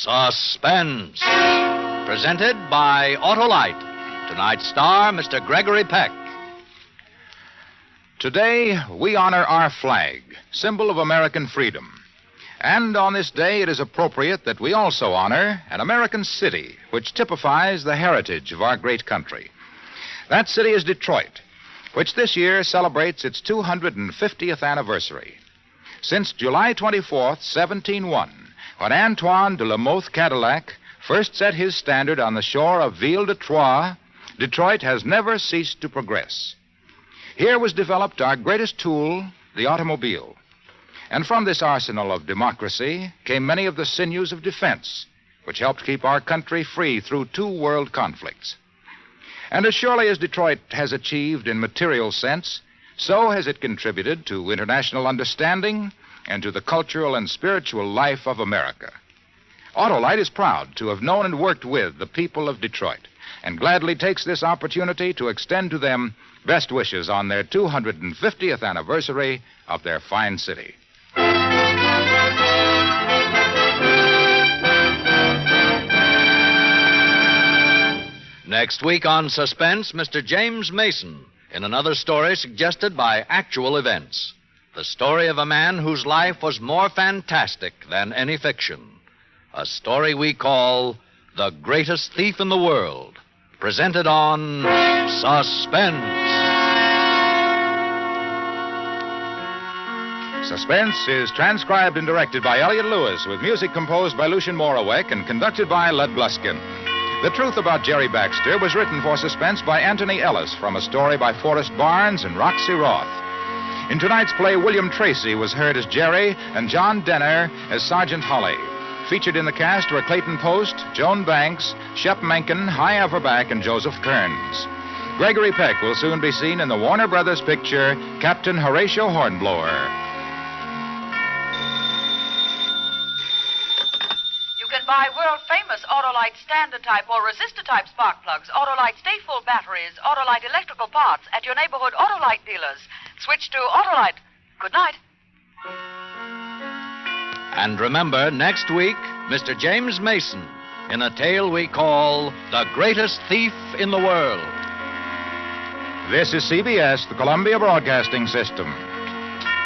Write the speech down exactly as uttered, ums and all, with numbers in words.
Suspense. Presented by Autolite. Tonight's star, Mister Gregory Peck. Today, we honor our flag, symbol of American freedom. And on this day, it is appropriate that we also honor an American city which typifies the heritage of our great country. That city is Detroit, which this year celebrates its two hundred fiftieth anniversary. Since July twenty-fourth, seventeen oh one, when Antoine de la Mothe Cadillac first set his standard on the shore of Ville de Troyes, Detroit has never ceased to progress. Here was developed our greatest tool, the automobile. And from this arsenal of democracy came many of the sinews of defense, which helped keep our country free through two world conflicts. And as surely as Detroit has achieved in material sense, so has it contributed to international understanding and to the cultural and spiritual life of America. Autolite is proud to have known and worked with the people of Detroit, and gladly takes this opportunity to extend to them best wishes on their two hundred fiftieth anniversary of their fine city. Next week on Suspense, Mister James Mason, in another story suggested by actual events. The story of a man whose life was more fantastic than any fiction. A story we call The Greatest Thief in the World. Presented on Suspense. Suspense is transcribed and directed by Elliott Lewis, with music composed by Lucien Moraweck and conducted by Lud Gluskin. The Truth About Jerry Baxter was written for Suspense by Anthony Ellis from a story by Forrest Barnes and Roxy Roth. In tonight's play, William Tracy was heard as Jerry and John Denner as Sergeant Holly. Featured in the cast were Clayton Post, Joan Banks, Shep Menken, Hy Averback, and Joseph Kearns. Gregory Peck will soon be seen in the Warner Brothers picture Captain Horatio Hornblower. You can buy world-famous Autolite standard-type or resistor-type spark plugs, Autolite stay-full batteries, Autolite electrical parts at your neighborhood Autolite dealers. Switch to Autolite. Good night. And remember, next week, Mister James Mason in a tale we call The Greatest Thief in the World. This is C B S, the Columbia Broadcasting System.